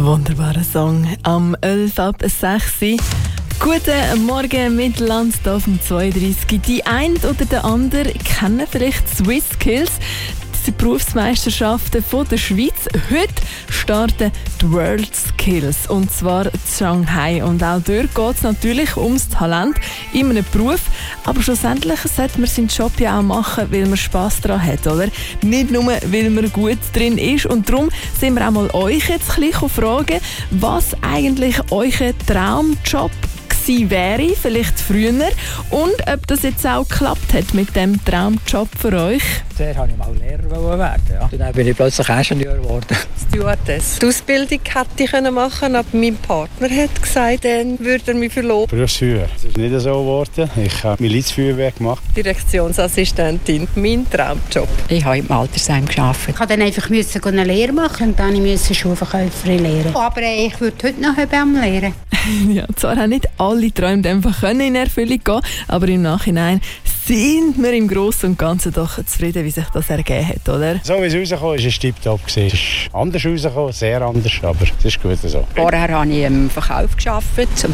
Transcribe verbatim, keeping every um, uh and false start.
Wunderbarer Song am elf ab sechs. Guten Morgen Mittelland, hier auf dem zweiunddreißig. Die eine oder der andere kennen vielleicht SwissSkills, die Berufsmeisterschaften von der Schweiz. Heute starten die WorldSkills, und zwar in Shanghai. Und auch dort geht es natürlich ums Talent in einem Beruf. Aber schlussendlich sollte man seinen Job ja auch machen, weil man Spass daran hat, oder? Nicht nur, weil man gut drin ist. Und darum sind wir auch mal euch jetzt ein bisschen fragen, was eigentlich euer Traumjob gewesen wäre, vielleicht früher, und ob das jetzt auch geklappt hat mit dem Traumjob für euch. Zuerst wollte ich mal Lehrer werden. Ja. Dann bin ich plötzlich Ingenieur geworden. Stewardess. Die Ausbildung hätte ich machen können, aber mein Partner hat gesagt, dann würde er mich verloben. Berufsführer. Es ist nicht so geworden. Ich habe Milizfeuerwehr gemacht. Direktionsassistentin, mein Traumjob. Ich habe im Altersheim gearbeitet. Ich musste dann einfach eine Lehre machen und dann musste ich Schulverkäuferin lernen. Aber ich würde heute noch am Lehren. Ja, zwar haben nicht alle Träume einfach in Erfüllung gehen, aber im Nachhinein sind wir im Großen und Ganzen doch zufrieden, wie sich das ergeben hat, oder? So wie es rausgekommen ist, war es tipptopp. Es ist anders rausgekommen, sehr anders, aber es ist gut so. Vorher habe ich im Verkauf gearbeitet.